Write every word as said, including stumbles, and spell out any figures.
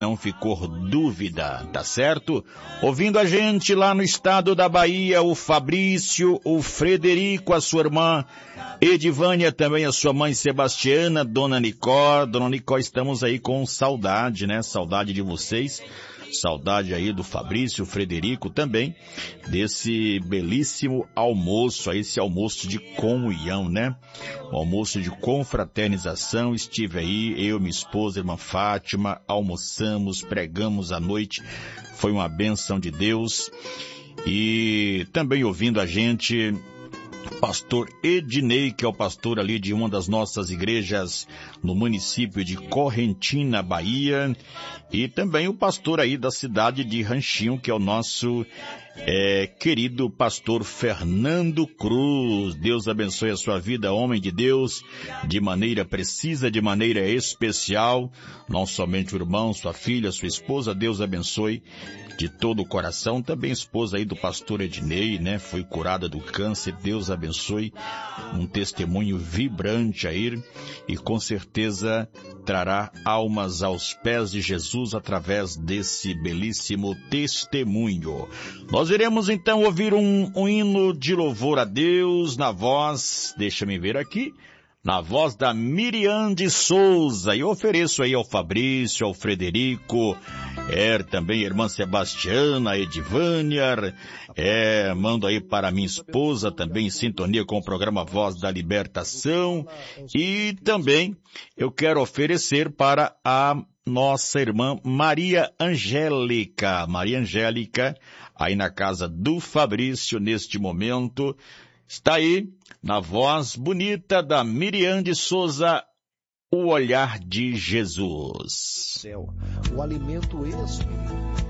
não ficou dúvida, tá certo? Ouvindo a gente lá no estado da Bahia, o Fabrício, o Frederico, a sua irmã Edivânia, também a sua mãe Sebastiana, Dona Nicó. Dona Nicó, estamos aí com saudade, né? Saudade de vocês. Saudade aí do Fabrício, Frederico também, desse belíssimo almoço, aí, esse almoço de comunhão, né? O almoço de confraternização. Estive aí, eu, minha esposa, irmã Fátima, almoçamos, pregamos à noite, foi uma bênção de Deus. E também ouvindo a gente, pastor Ednei, que é o pastor ali de uma das nossas igrejas no município de Correntina, Bahia, e também o pastor aí da cidade de Ranchinho, que é o nosso é, querido pastor Fernando Cruz. Deus abençoe a sua vida, homem de Deus, de maneira precisa, de maneira especial. Não somente o irmão, sua filha, sua esposa, Deus abençoe de todo o coração. Também a esposa aí do pastor Ednei, né, foi curada do câncer. Deus abençoe, um testemunho vibrante aí, e com certeza trará almas aos pés de Jesus através desse belíssimo testemunho. Nós iremos então ouvir um, um hino de louvor a Deus na voz, deixa-me ver aqui, na voz da Miriam de Souza. E eu ofereço aí ao Fabrício, ao Frederico, é, também a irmã Sebastiana, a Edivânia, é, mando aí para minha esposa, também em sintonia com o programa Voz da Libertação. E também eu quero oferecer para a nossa irmã Maria Angélica, Maria Angélica, aí na casa do Fabrício neste momento. Está aí, na voz bonita da Miriam de Souza, o olhar de Jesus. O alimento espiritual.